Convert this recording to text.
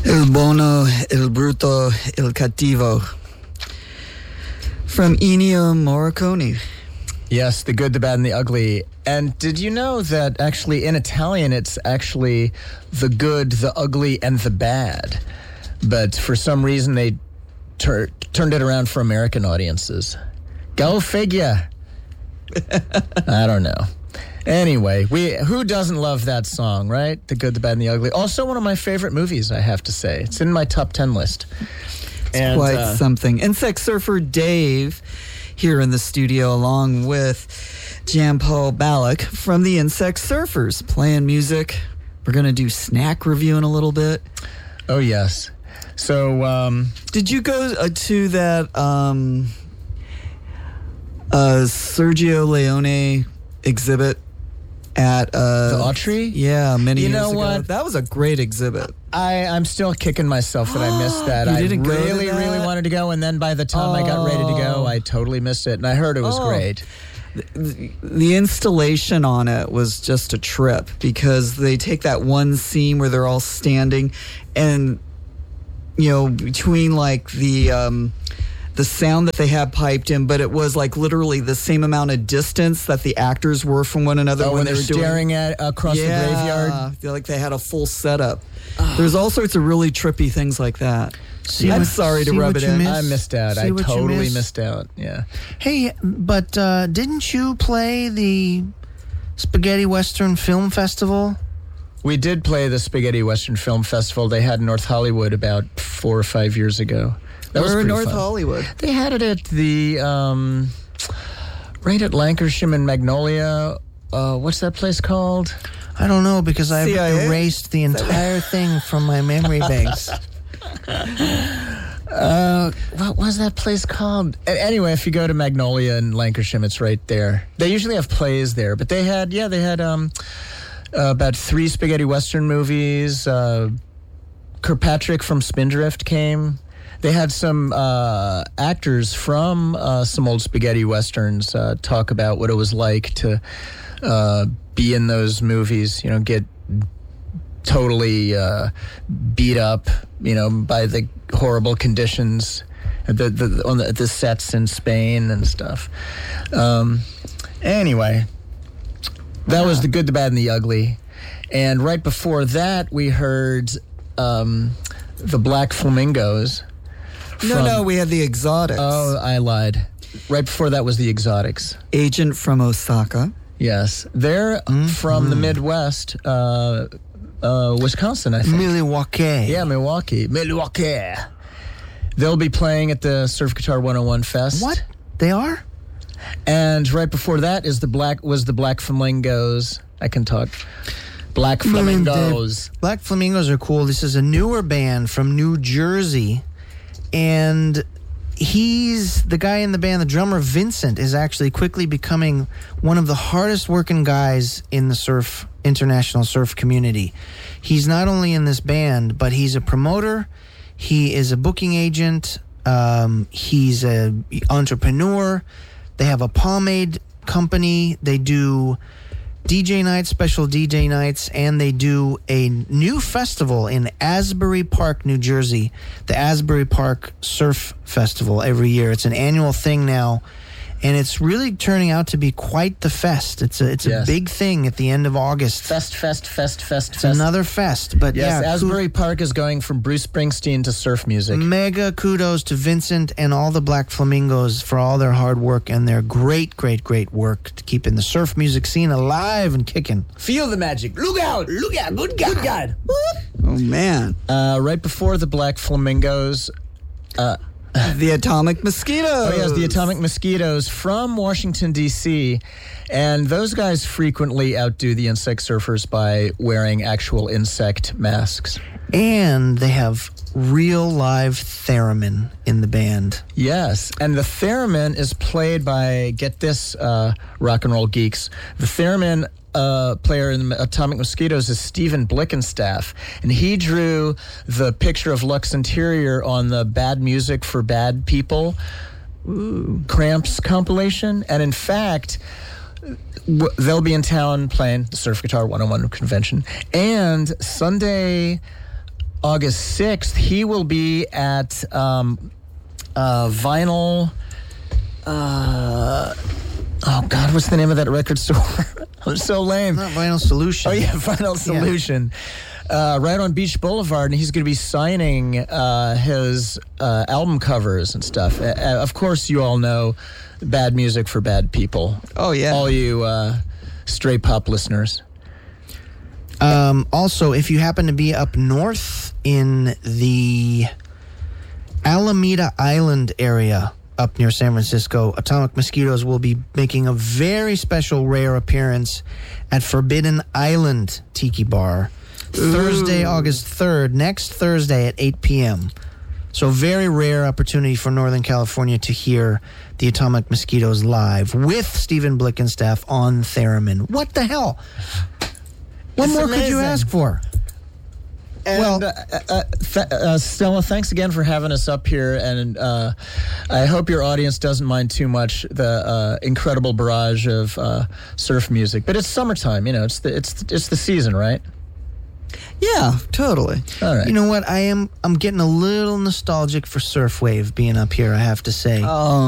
Il buono, il brutto, il cattivo. From Ennio Morricone. Yes, the good, the bad, and the ugly. And did you know that actually in Italian it's actually the good, the ugly, and the bad? But for some reason they turned it around for American audiences. Go figure. I don't know. Anyway, who doesn't love that song, right? The Good, the Bad, and the Ugly. Also one of my favorite movies, I have to say. It's in my top 10 list. It's quite something. Insect Surfer Dave here in the studio along with Jan-Paul Balak from the Insect Surfers playing music. We're going to do snack review in a little bit. Oh, yes. So, did you go to that Sergio Leone exhibit at the Autry? Yeah, many years ago. You know what? That was a great exhibit. I'm still kicking myself that I missed that. You didn't I go to that? really wanted to go, and then by the time I got ready to go, I totally missed it. And I heard it was great. The installation on it was just a trip because they take that one scene where they're all standing and, you know, between like the sound that they had piped in, but it was like literally the same amount of distance that the actors were from one another when they were staring at across the graveyard. Like they had a full setup. There's all sorts of really trippy things like that. I'm sorry to rub it in. I missed out. I totally missed out. Yeah. Hey, but didn't you play the Spaghetti Western Film Festival? We did play the Spaghetti Western Film Festival they had in North Hollywood about 4 or 5 years ago. That was in pretty North fun. Hollywood. They had it at the right at Lancashire and Magnolia. What's that place called? I don't know because I've CIA? erased the entire thing from my memory banks. What was that place called? Anyway, if you go to Magnolia and Lancashire, it's right there. They usually have plays there, but they had about 3 spaghetti western movies. Kirkpatrick from Spindrift came. They had some actors from some old spaghetti westerns talk about what it was like to be in those movies, you know, get totally beat up, you know, by the horrible conditions at the sets in Spain and stuff. Anyway, that was the good, the bad, and the ugly. And right before that, we heard the Black Flamingos. No, we had the Exotics. Oh, I lied. Right before that was the Exotics. Agent from Osaka. Yes. They're from the Midwest, Wisconsin, I think. Milwaukee. Yeah, Milwaukee. They'll be playing at the Surf Guitar 101 Fest. What? They are? And right before that is the Black Flamingos. I can talk. Black Flamingos. Black Flamingos are cool. This is a newer band from New Jersey. And he's the guy in the band, the drummer Vincent, is actually quickly becoming one of the hardest working guys in the international surf community. He's not only in this band, but he's a promoter. He is a booking agent. He's an entrepreneur. They have a pomade company. They do DJ nights, special DJ nights, and they do a new festival in Asbury Park, New Jersey, the Asbury Park Surf Festival every year. It's an annual thing now, and it's really turning out to be quite the fest. It's a big thing at the end of August. Fest. It's another fest, but yes, Asbury Park is going from Bruce Springsteen to surf music. Mega kudos to Vincent and all the Black Flamingos for all their hard work and their great work to keeping the surf music scene alive and kicking. Feel the magic. Look out, good God. Oh, man. Right before the Black Flamingos... the Atomic Mosquitoes. Oh, yes, the Atomic Mosquitoes from Washington, D.C. And those guys frequently outdo the Insect Surfers by wearing actual insect masks. And they have real live theremin in the band. Yes, and the theremin is played by, get this, rock and roll geeks, the theremin player in the Atomic Mosquitoes is Stephen Blickenstaff, and he drew the picture of Lux Interior on the Bad Music for Bad People Cramps compilation. And in fact, they'll be in town playing the Surf Guitar 101 convention. And Sunday August 6th, he will be at Vinyl. Oh God, what's the name of that record store? I'm so lame. Not Vinyl Solution. Oh yeah, Vinyl Solution. Right on Beach Boulevard, and he's going to be signing his album covers and stuff. Of course, you all know Bad Music for Bad People. Oh, yeah. All you straight pop listeners. Also, if you happen to be up north in the Alameda Island area up near San Francisco, Atomic Mosquitoes will be making a very special rare appearance at Forbidden Island Tiki Bar Thursday, August 3rd, next Thursday at 8 p.m. So very rare opportunity for Northern California to hear the Atomic Mosquitoes live with Stephen Blickenstaff on theremin. What the hell? What more could you ask for? And, Stella, thanks again for having us up here, and I hope your audience doesn't mind too much the incredible barrage of surf music. But it's summertime, you know. It's the season, right? Yeah, totally. All right. You know what? I'm getting a little nostalgic for Surfwave being up here, I have to say.